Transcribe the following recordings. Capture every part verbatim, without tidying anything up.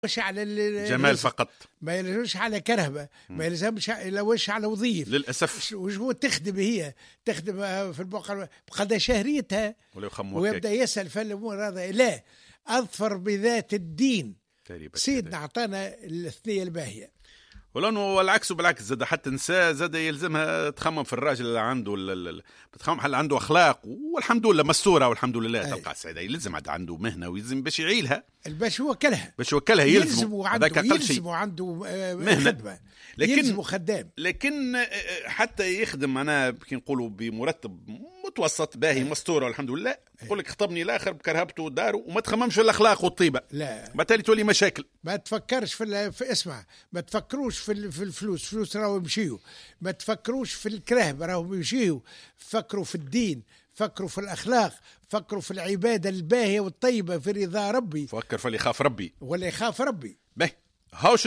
مش على جمال فقط، ما يلزمش على كرهبة، ما يلزمش يلوش على وظيف للأسف. وش هو تخدم هي تخدم في البقرة بقدر شهريتها ويبدأ يسأل في الأمور هذا. لا، أظفر بذات الدين سيدنا أعطانا الثنية الباهية. ولانه والعكس بالعكس، زاد حتى النساء زاد يلزمها تخمم في الراجل اللي عنده بتخمم اللي عنده اخلاق، والحمد لله مستوره والحمد لله. تلقى السيده يلزم عنده مهنه ويلزم باش يعيلها، باش يوكلها باش يوكلها يلزم هذاك اقل شيء، يلزم عنده مهنه، لكن يلزم خدام. لكن حتى يخدم انا كي نقولوا بمرتب متوسط باهي مستوره والحمد لله، يقول لك خطبني الاخر بكرهبته وداره وما تخممش في الاخلاق والطيبه، لا بالتالي تولي مشاكل. ما تفكرش في, في اسمع، ما تفكروش في, في الفلوس، فلوس راهو يمشيوا، ما تفكروش في الكرهب راهو يمشيوا، فكروا في الدين، فكروا في الأخلاق، فكروا في العبادة الباهية والطيبة في رضا ربي. فكر في اللي يخاف ربي ولا يخاف ربي. به هاوش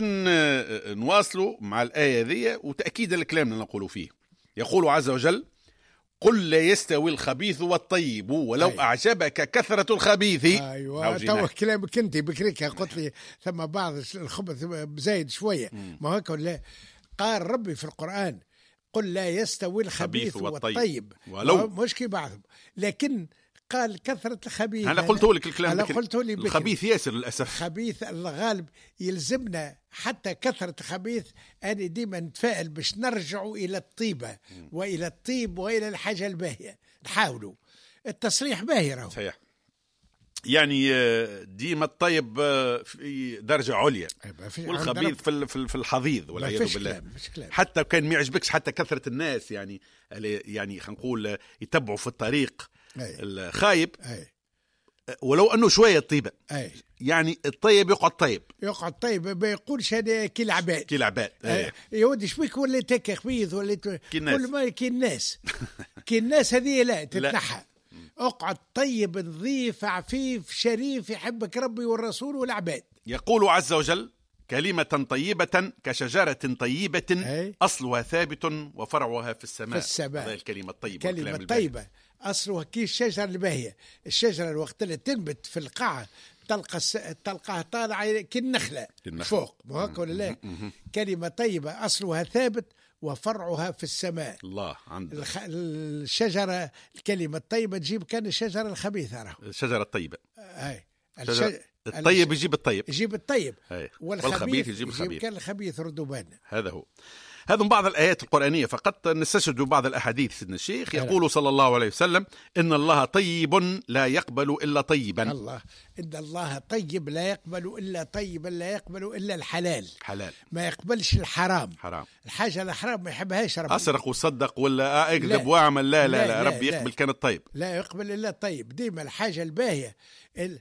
نواصلوا مع الآية ذي وتأكيد الكلام اللي نقولوا فيه. يقول عز وجل: قل لا يستوي الخبيث والطيب ولو أيوة. أعجبك كثرة الخبيث. أيوة تو كلامك أنت بكريك قلت لي ثم بعض الخبث زايد شوية، ما هيك ولا؟ قال ربي في القرآن: قل لا يستوي الخبيث والطيب ولو مش كي بعضهم، لكن قال كثرة الخبيث. أنا قلت لك الكلام، أنا قلت لي الخبيث ياسر للأسف، خبيث الغالب يلزمنا حتى كثرة خبيث. أنا ديما نتفائل باش نرجعوا إلى الطيبة وإلى الطيب وإلى الحاجة الباهية، نحاولوا التصريح باهي راهو صحيح. يعني ديما الطيب في درجة عليا والخبيث في في الحضيض والعياذ بالله. حتى كان ما يعجبكش حتى كثرة الناس، يعني يعني خلينا نقول يتبعوا في الطريق أي. الخايب أي. ولو انه شويه طيبه أي. يعني الطيب يقعد طيب يقعد طيب، ما يقولش هذا كي العباد كي العباد يا ودي شبيك ولا تك خبيث ولا كل ما كي الناس كي الناس هذه لا تتنحى. اقعد طيب نظيف عفيف شريف يحبك ربي والرسول والعباد. يقول عز وجل: كلمة طيبة كشجرة طيبة أي. أصلها ثابت وفرعها في السماء. في السماء. هذه الكلمة الطيبة. كلمة طيبة أصلها كي الشجرة الباهية. الشجرة الوقت اللي تنبت في القاع تلقى تلقاها طالعة كي النخلة فوق، مو هكا ولا لا؟ كلمة طيبة أصلها ثابت وفرعها في السماء. الله عندك الخ... الشجرة الكلمة الطيبة تجيب كان الشجرة الخبيثة راهو. الشجرة الطيبة. أي. الشجرة الطيب يجيب الطيب، يجيب الطيب والخبيث يجيب الخبيث. كان الخبيث ردوبان. هذا هو. هذا من بعض الآيات القرآنية فقط نستشهد بعض الأحاديث. سيدنا الشيخ يقول صلى الله عليه وسلم: إن الله طيب لا يقبل إلا طيبا. الله إن الله طيب لا يقبل إلا طيبا، لا يقبل إلا الحلال، حلال ما يقبلش الحرام. حرام الحاجة الحرام ما يحبهاش ربي. أسرق وصدق ولا أكذب واعمل لا لا, لا, لا, لا ربي لا يقبل كان الطيب، لا يقبل إلا الطيب. ديما الحاجة الباهية ال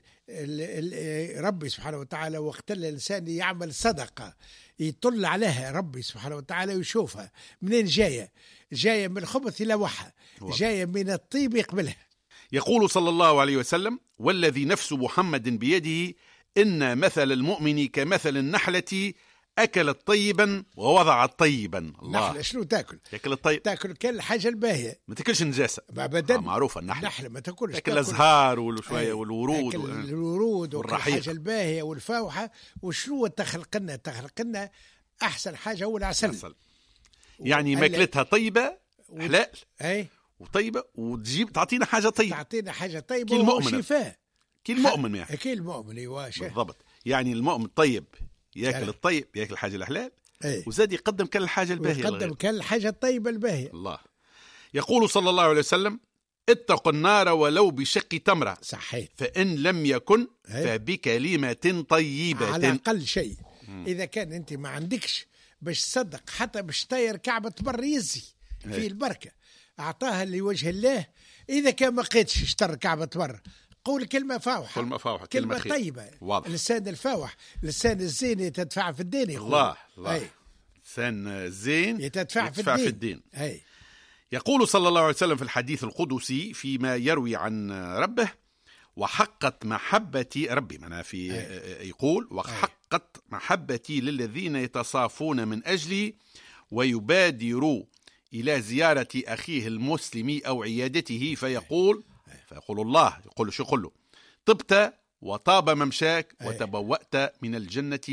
ال ال ربي سبحانه وتعالى وقت الإنسان يعمل صدقة يطل عليها ربي سبحانه وتعالى ويشوفها منين جاية، جاية من الخبث إلى وحى، جاية من الطيب يقبلها. يقول صلى الله عليه وسلم: والذي نفس محمد بيده إن مثل المؤمن كمثل النحلة أكلت طيبا ووضعت طيبا. الله، النحلة شنو تاكل؟ تاكل الطيب، تاكل كل حاجة الباهية، ما تاكلش نجاسة أبدا. آه معروفة النحلة. النحلة ما تاكلش، تاكل الأزهار والشوية والورود تاكل الورود والحاجة الباهية والفاوحة. وشنو تخلق لنا؟ تخلق لنا أحسن حاجة هو العسل. عسل. يعني ماكلتها طيبة حلال أي وطيبة وتجيب تعطينا حاجة طيبة، تعطينا حاجة طيبة وشفاء كي المؤمن يعني. كي المؤمن يواشه بالضبط. يعني المؤمن طيب ياكل يعني. الطيب ياكل الحاجة الحلال أي. وزاد يقدم كل الحاجة الباهية، يقدم كل الحاجة الطيبة الباهية. الله. يقول صلى الله عليه وسلم: اتقوا النار ولو بشق تمرة. صحيح. فإن لم يكن فبكلمة طيبة، على أقل شيء. مم. إذا كان أنت ما عندكش باش تصدق حتى باش طير كعبة بر يزي في البركة أعطاها لوجه الله. إذا كان ما قيتش اشتر كعبة بر قول كلمة فاوحة، كلمة فاوحة، كلمة, كلمة طيبة. واضح. لسان الفاوح، لسان الزين يتدفع في الدين. الله الله. لسان الزين يتدفع, يتدفع في الدين, في الدين. هي. يقول صلى الله عليه وسلم في الحديث القدسي فيما يروي عن ربه: وحقت محبتي ربي معنا في هي. يقول: وحقت محبتي للذين يتصافون من أجلي ويبادروا إلى زيارة أخيه المسلم أو عيادته، فيقول فيقول الله يقول شو يقول له: طبت وطاب ممشاك وتبوأت من الجنة